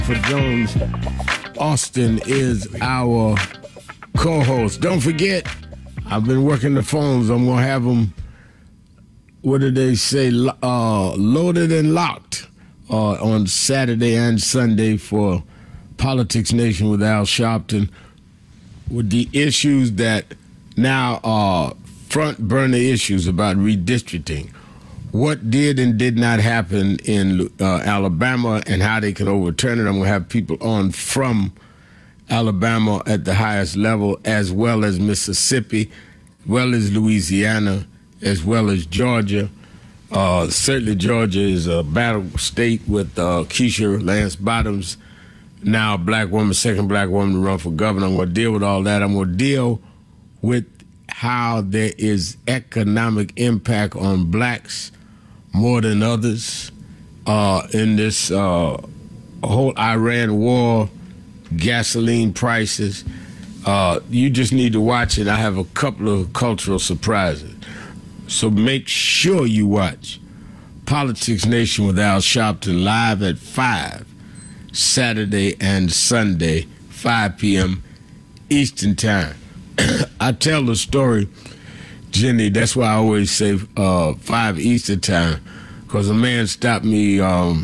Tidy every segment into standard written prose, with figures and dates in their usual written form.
For Jones, Austin is our co-host. Don't forget, I've been working the phones. I'm going to have them, what did they say, loaded and locked on Saturday and Sunday for Politics Nation with Al Sharpton, with the issues that now are front burner issues about redistricting. What did and did not happen in Alabama and how they can overturn it. I'm going to have people on from Alabama at the highest level, as well as Mississippi, as well as Louisiana, as well as Georgia. Certainly Georgia is a battle state with Keisha Lance Bottoms, now a black woman, second black woman to run for governor. I'm going to deal with all that. I'm going to deal with how there is economic impact on blacks more than others in this whole Iran war, gasoline prices. You just need to watch it. I have a couple of cultural surprises. So make sure you watch Politics Nation with Al Sharpton live at 5, Saturday and Sunday, 5 p.m. Eastern Time. I tell the story, Jenny, that's why I always say 5 Eastern Time, because a man stopped me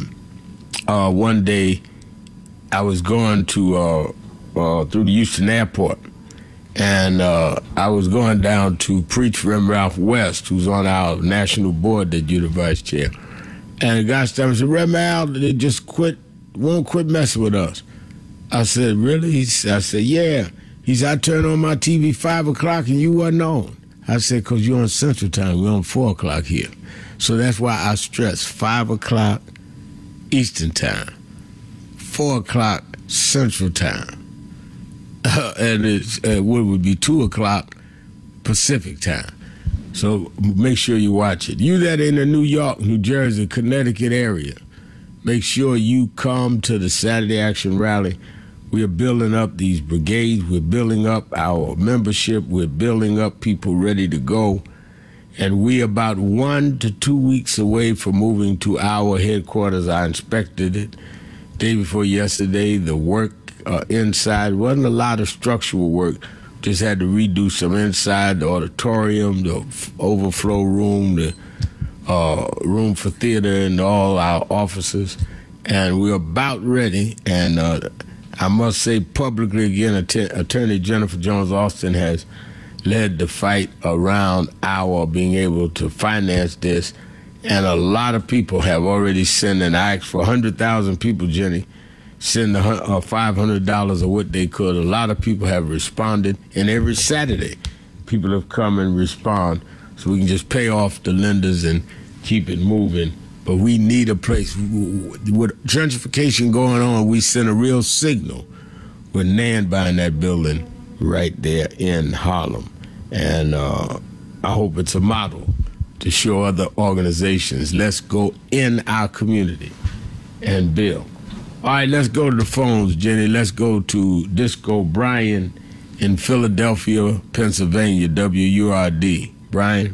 one day. I was going to through the Houston airport, and I was going down to preach for Ralph West, who's on our national board that you're the vice chair. And the guy stopped me and said, Rev Al, they just won't quit messing with us. I said, really? I said, yeah. He said, I turned on my TV 5 o'clock and you wasn't on. I said, because you're on Central Time. We're on 4 o'clock here. So that's why I stress 5 o'clock Eastern Time, 4 o'clock Central Time, and it's what would be 2 o'clock Pacific Time. So make sure you watch it. You that in the New York, New Jersey, Connecticut area, make sure you come to the Saturday Action Rally. We are building up these brigades. We're building up our membership. We're building up people ready to go. And we're about 1 to 2 weeks away from moving to our headquarters. I inspected it day before yesterday. The work inside wasn't a lot of structural work. Just had to redo some inside, the auditorium, the overflow room, the room for theater, and all our offices. And we're about ready. And I must say publicly again, Attorney Jennifer Jones Austin has led the fight around our being able to finance this. And a lot of people have already sent, and I asked for 100,000 people, Jenny, send $500 or what they could. A lot of people have responded, and every Saturday people have come and respond so we can just pay off the lenders and keep it moving. But we need a place. With gentrification going on, we send a real signal. We're NAND buying that building right there in Harlem. And I hope it's a model to show other organizations. Let's go in our community and build. All right, let's go to the phones, Jenny. Let's go to Disco Brian in Philadelphia, Pennsylvania, WURD. Brian?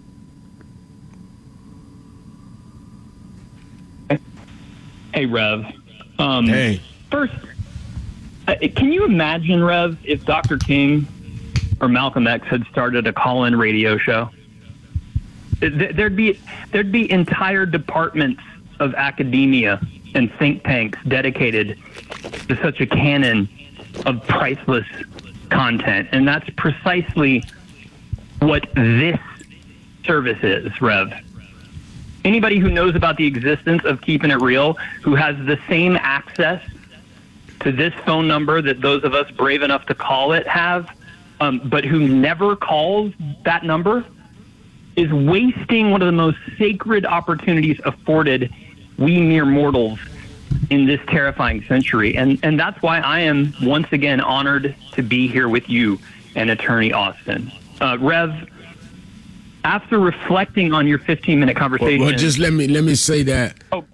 Hey, Rev. Hey. First, can you imagine, Rev, if Dr. King or Malcolm X had started a call-in radio show? There'd be entire departments of academia and think tanks dedicated to such a canon of priceless content, and that's precisely what this service is, Rev. Anybody who knows about the existence of Keeping It Real, who has the same access to this phone number that those of us brave enough to call it have, but who never calls that number, is wasting one of the most sacred opportunities afforded we mere mortals in this terrifying century. And that's why I am once again honored to be here with you and Attorney Austin. Rev, after reflecting on your 15-minute conversation... Well, just let me say that. Oh,